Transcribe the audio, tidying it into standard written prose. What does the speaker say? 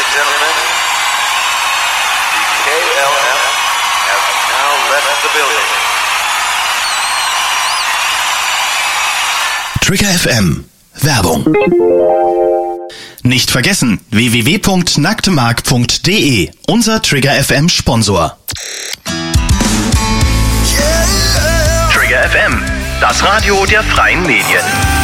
gentlemen, the KLF has now left the building. Trigger FM Werbung. Nicht vergessen, www.nacktmark.de, unser Trigger FM Sponsor. Trigger FM, das Radio der freien Medien.